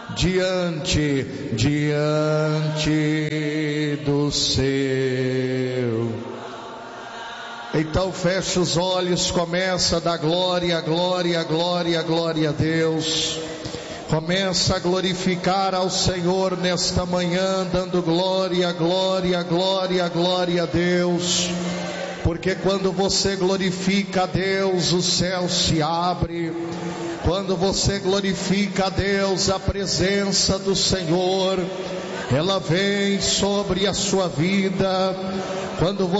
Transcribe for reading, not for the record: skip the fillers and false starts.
diante do seu. Então fecha os olhos, começa a dar glória, glória, glória, glória a Deus. Começa a glorificar ao Senhor nesta manhã, dando glória, glória, glória, glória a Deus. Porque quando você glorifica a Deus, o céu se abre. Quando você glorifica a Deus, a presença do Senhor, ela vem sobre a sua vida. Quando